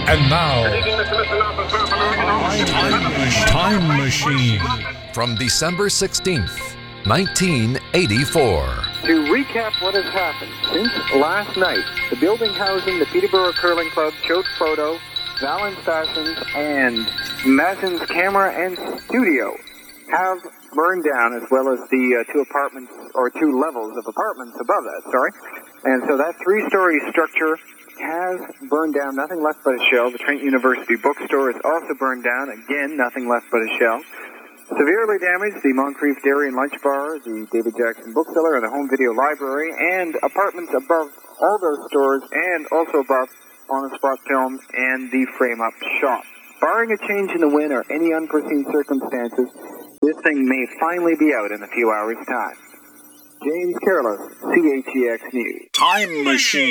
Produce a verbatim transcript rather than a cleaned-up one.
And now, Time Machine. From December sixteenth, nineteen eighty-four. To recap what has happened since last night, the building housing the Peterborough Curling Club, Choate Photo, Valens Fashions, and Mazin's Camera and Studio have burned down, as well as the uh, two apartments, or two levels of apartments above that, sorry. And so that three-story structure has burned down, nothing left but a shell. The Trent University bookstore is also burned down, again, nothing left but a shell. Severely damaged, the Moncrief Dairy and Lunch Bar, the David Jackson Bookseller, and the Home Video Library, and apartments above all those stores, and also above On the Spot Films and the Frame Up Shop. Barring a change in the wind or any unforeseen circumstances, this thing may finally be out in a few hours' time. James Careless, C H E X News. Time Machine.